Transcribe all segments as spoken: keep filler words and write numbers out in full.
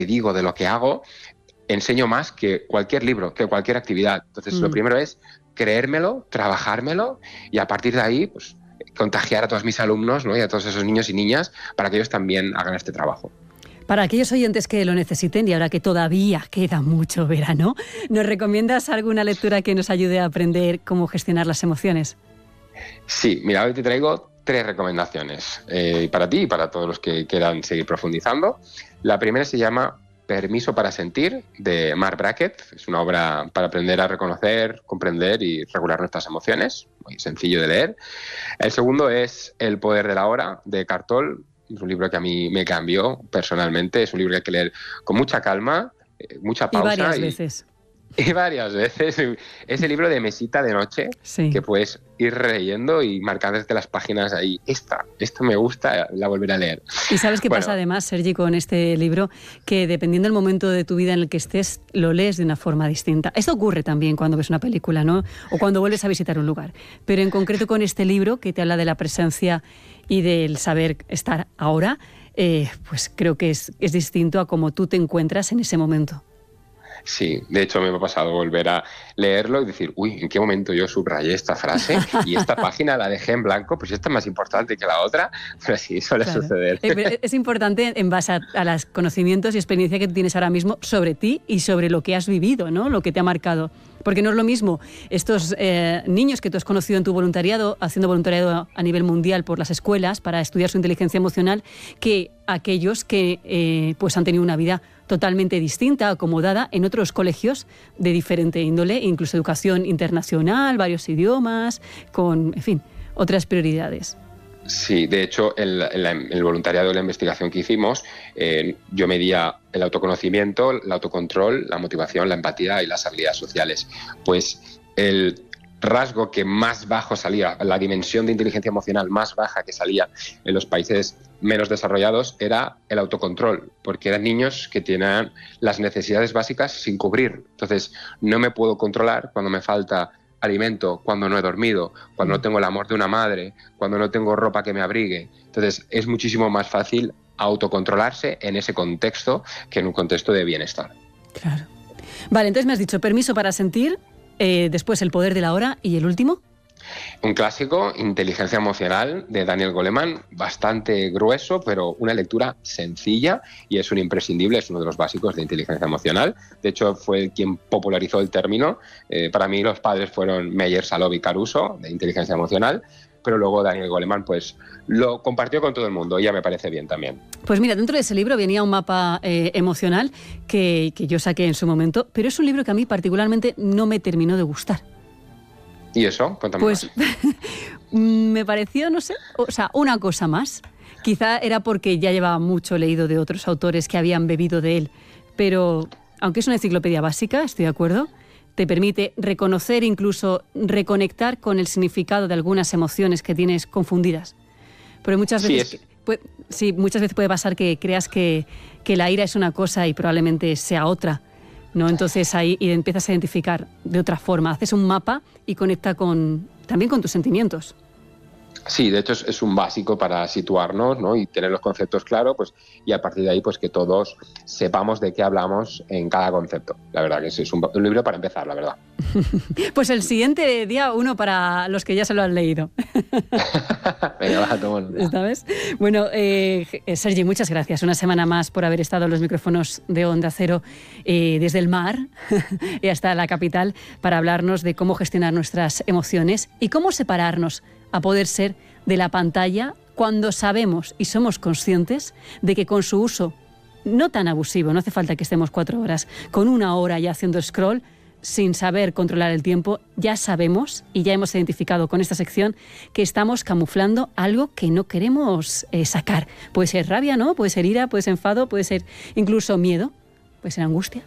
digo, de lo que hago, enseño más que cualquier libro, que cualquier actividad. Entonces, mm. lo primero es creérmelo, trabajármelo y a partir de ahí, pues, contagiar a todos mis alumnos, ¿no? Y a todos esos niños y niñas para que ellos también hagan este trabajo. Para aquellos oyentes que lo necesiten y ahora que todavía queda mucho verano, ¿nos recomiendas alguna lectura que nos ayude a aprender cómo gestionar las emociones? Sí, mira, hoy te traigo tres recomendaciones eh, para ti y para todos los que quieran seguir profundizando. La primera se llama Permiso para sentir, de Marc Brackett. Es una obra para aprender a reconocer, comprender y regular nuestras emociones. Muy sencillo de leer. El segundo es El poder de la hora, de Eckhart Tolle. Es un libro que a mí me cambió personalmente. Es un libro que hay que leer con mucha calma, mucha pausa. Y varias y, veces. Y varias veces. Es el libro de mesita de noche, sí. que puedes ir leyendo y marcar desde las páginas ahí. Esta, esta me gusta, la volveré a leer. Y sabes qué bueno. pasa además, Sergi, con este libro, que dependiendo del momento de tu vida en el que estés, lo lees de una forma distinta. Esto ocurre también cuando ves una película, ¿no? O cuando vuelves a visitar un lugar. Pero en concreto con este libro, que te habla de la presencia y del saber estar ahora, eh, pues creo que es, es distinto a cómo tú te encuentras en ese momento. Sí, de hecho me ha pasado volver a leerlo y decir, uy, ¿en qué momento yo subrayé esta frase y esta página la dejé en blanco? Pues esta es más importante que la otra, pero sí, suele claro. suceder. Es importante en base a, a los conocimientos y experiencia que tú tienes ahora mismo sobre ti y sobre lo que has vivido, ¿no? Lo que te ha marcado. Porque no es lo mismo estos eh, niños que tú has conocido en tu voluntariado, haciendo voluntariado a nivel mundial por las escuelas para estudiar su inteligencia emocional, que aquellos que eh, pues han tenido una vida totalmente distinta, acomodada en otros colegios de diferente índole, incluso educación internacional, varios idiomas, con, en fin, otras prioridades. Sí, de hecho, el, el, el voluntariado de la investigación que hicimos, eh, yo medía el autoconocimiento, el autocontrol, la motivación, la empatía y las habilidades sociales. Pues el rasgo que más bajo salía, la dimensión de inteligencia emocional más baja que salía en los países menos desarrollados era el autocontrol, porque eran niños que tenían las necesidades básicas sin cubrir. Entonces, no me puedo controlar cuando me falta alimento, cuando no he dormido, cuando no tengo el amor de una madre, cuando no tengo ropa que me abrigue. Entonces, es muchísimo más fácil autocontrolarse en ese contexto que en un contexto de bienestar. Claro. Vale, entonces me has dicho permiso para sentir, eh, después el poder de la hora y el último. Un clásico, Inteligencia emocional, de Daniel Goleman, bastante grueso, pero una lectura sencilla y es un imprescindible, es uno de los básicos de inteligencia emocional. De hecho, fue quien popularizó el término. Eh, para mí los padres fueron Meyer, Salov y Caruso, de inteligencia emocional, pero luego Daniel Goleman pues lo compartió con todo el mundo y ya me parece bien también. Pues mira, dentro de ese libro venía un mapa eh, emocional que, que yo saqué en su momento, pero es un libro que a mí particularmente no me terminó de gustar. ¿Y eso? Cuéntame pues, más. Me pareció, no sé, o sea, una cosa más. Quizá era porque ya llevaba mucho leído de otros autores que habían bebido de él, pero aunque es una enciclopedia básica, estoy de acuerdo, te permite reconocer, incluso reconectar con el significado de algunas emociones que tienes confundidas. Pero muchas veces, sí, es... puede, sí, muchas veces puede pasar que creas que, que la ira es una cosa y probablemente sea otra, ¿no? Entonces ahí empiezas a identificar de otra forma, haces un mapa y conecta con, también con tus sentimientos. Sí, de hecho es, es un básico para situarnos, ¿no? Y tener los conceptos claros, pues, y a partir de ahí pues que todos sepamos de qué hablamos en cada concepto. La verdad que es, es un, un libro para empezar, la verdad. Pues el siguiente día uno para los que ya se lo han leído. Venga, va, toma. ¿Sabes? Bueno, eh, Sergi, muchas gracias. Una semana más por haber estado en los micrófonos de Onda Cero eh, desde el mar y hasta la capital para hablarnos de cómo gestionar nuestras emociones y cómo separarnos a poder ser de la pantalla cuando sabemos y somos conscientes de que con su uso no tan abusivo, no hace falta que estemos cuatro horas, con una hora ya haciendo scroll, sin saber controlar el tiempo, ya sabemos y ya hemos identificado con esta sección que estamos camuflando algo que no queremos eh, sacar. Puede ser rabia, ¿no? Puede ser ira, puede ser enfado, puede ser incluso miedo, puede ser angustia.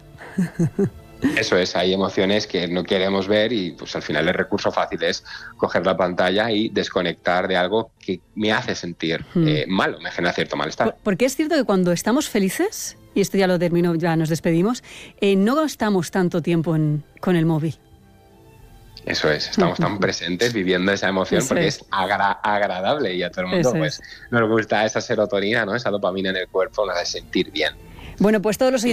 Eso es, hay emociones que no queremos ver y pues al final el recurso fácil es coger la pantalla y desconectar de algo que me hace sentir hmm. eh, mal, me genera cierto malestar. Porque es cierto que cuando estamos felices, y esto ya lo termino, ya nos despedimos, eh, no gastamos tanto tiempo en, con el móvil. Eso es, estamos tan presentes viviendo esa emoción Eso porque es, es agra- agradable y a todo el mundo pues, nos gusta esa serotonina, ¿no? Esa dopamina en el cuerpo, nos hace sentir bien. Bueno, pues todos los